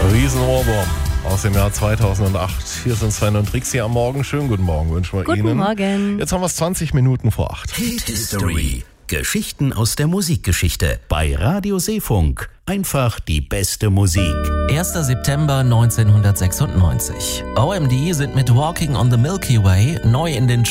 Riesenohrwurm aus dem Jahr 2008. Hier sind Sven und Trixie am Morgen. Schönen guten Morgen wünschen wir Ihnen. Guten Morgen. Jetzt haben wir es 20 Minuten vor 8. Hit History. Geschichten aus der Musikgeschichte. Bei Radio Seefunk. Einfach die beste Musik. 1. September 1996. OMD sind mit Walking on the Milky Way neu in den